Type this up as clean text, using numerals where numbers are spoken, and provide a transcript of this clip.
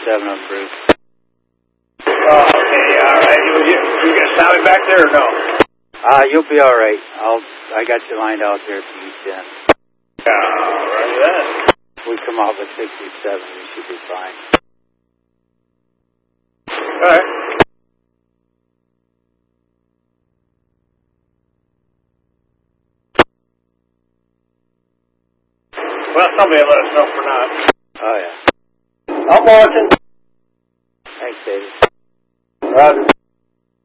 67 on Bruce. Oh, okay, all right. You gonna stop me back there or no? You'll be all right. I got you lined out there for you 10. All right, then. We come out with 67. You should be fine. All right. Well, somebody will let us know for not. Oh, yeah. I'm watching. Thanks, David. Roger.